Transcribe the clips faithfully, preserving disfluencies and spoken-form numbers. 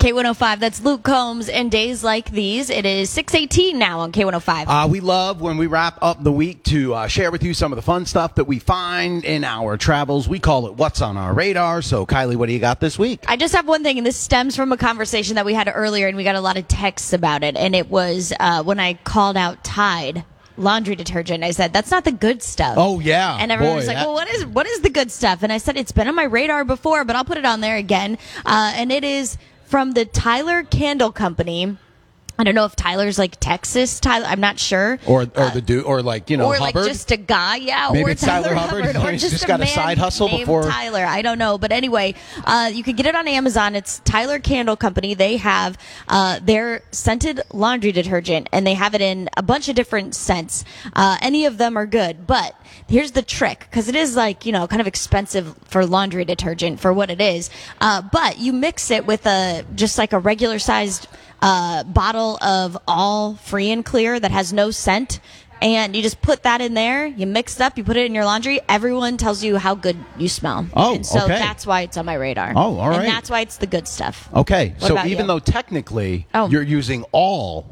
K one oh five, that's Luke Combs and Days Like These. It is six eighteen now on K one oh five. Uh, we love when we wrap up the week to uh, share with you some of the fun stuff that we find in our travels. We call it What's on Our Radar. So, Kylie, what do you got this week? I just have one thing, and this stems from a conversation that we had earlier, and we got a lot of texts about it, and it was uh, when I called out Tide laundry detergent. I said, that's not the good stuff. Oh, yeah. And everyone Boy, was like, that- well, what is what is the good stuff? And I said, it's been on my radar before, but I'll put it on there again. Uh, and it is from the Tyler Candle Company. I don't know if Tyler's like Texas Tyler. I'm not sure. Or or Uh, the dude, or like, you know, or Hubbard. like just a guy, yeah. Maybe or it's Tyler Hubbard. or He's just, just a got a man side hustle named before- Tyler. I don't know, but anyway, uh, you can get it on Amazon. It's Tyler Candle Company. They have uh, their scented laundry detergent, and they have it in a bunch of different scents. Uh, any of them are good, but here's the trick, because it is like, you know, kind of expensive for laundry detergent for what it is. Uh, but you mix it with a just like a regular sized uh, bottle of all free and clear that has no scent. And you just put that in there, you mix it up, you put it in your laundry. Everyone tells you how good you smell. Oh, and so okay. that's why it's on my radar. Oh, all right. And that's why it's the good stuff. Okay, What so about even you? though technically Oh. you're using all.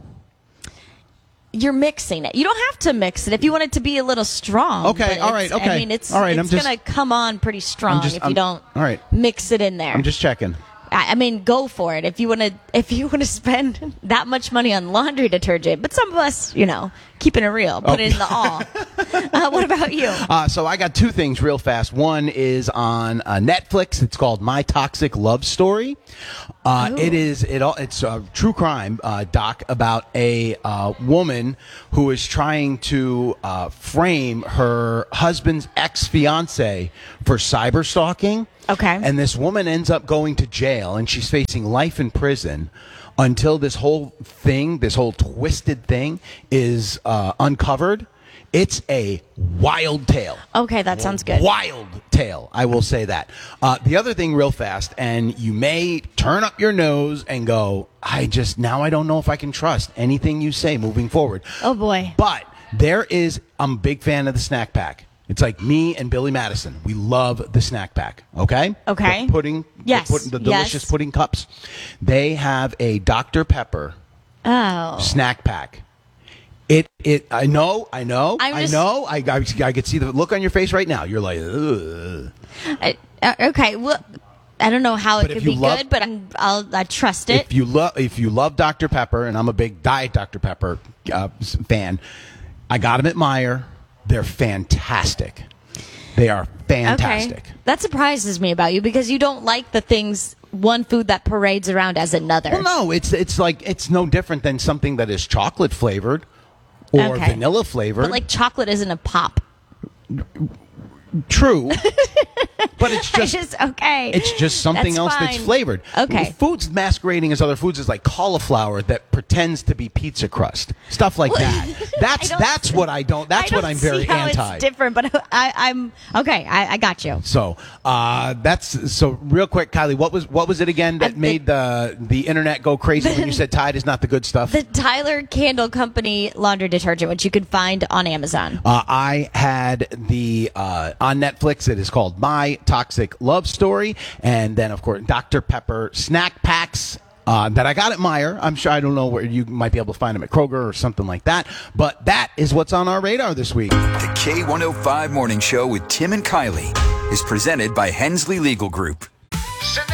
You're mixing it. You don't have to mix it if you want it to be a little strong. Okay, but all right, it's- okay. I mean, it's, All right, it's I'm just- going to come on pretty strong just- if I'm- you don't all right. mix it in there. I'm just checking. I I mean, go for it if you want to. If you want to spend that much money on laundry detergent, but some of us, you know, keeping it real, put Oh. it in the all. uh, what about you? Uh, so I got two things real fast. One is on uh, Netflix. It's called My Toxic Love Story. Uh, it is it all. It's a true crime uh, doc about a uh, woman who is trying to uh, frame her husband's ex fiance for cyber stalking. Okay. And this woman ends up going to jail, and she's facing life in prison until this whole thing, this whole twisted thing, is uh, uncovered. It's a wild tale. Okay, that sounds good. Wild tale, I will say that. Uh, the other thing, real fast, and you may turn up your nose and go, I just, now I don't know if I can trust anything you say moving forward. Oh boy. But there is, I'm a big fan of the snack pack. It's like me and Billy Madison. We love the snack pack, okay? Okay. The pudding, Yes, the, pudding, the delicious yes. pudding cups. They have a Doctor Pepper Oh. snack pack. It, it, I know, I know, I'm I just- know. I, I, I could see the look on your face right now. You're like, ugh. I- uh, okay. Well, I don't know how But it if could you be love- good, but I'm, I'll I trust it. If you love, if you love Doctor Pepper, and I'm a big Diet Doctor Pepper uh, s- fan, I got them at Meijer. They're fantastic. They are fantastic. Okay. That surprises me about you because you don't like the things, one food that parades around as another. Well, no, it's it's like it's no different than something that is chocolate flavored or Okay. vanilla flavored. But like chocolate isn't a pop. True, but it's It's just. just okay. It's just something That's else that's fine. flavored. Okay. Foods masquerading as other foods is like cauliflower that pretends to be pizza crust. Stuff like that. That's don't- that's what I don't. That's I what don't I'm very see how anti. It's different, but I, I'm okay. I, I got you. So uh, that's so real quick, Kylie. What was what was it again that Uh, the- made the the internet go crazy when you said Tide is not the good stuff? The Tyler Candle Company laundry detergent, which you can find on Amazon. Uh, I had the uh, on Netflix. It is called My Toxic Love Story, and then of course Doctor Pepper snack packs. Uh, that I got at Meijer. I'm sure I don't know where you might be able to find them at Kroger or something like that. But that is what's on our radar this week. The K one oh five Morning Show with Tim and Kylie is presented by Hensley Legal Group.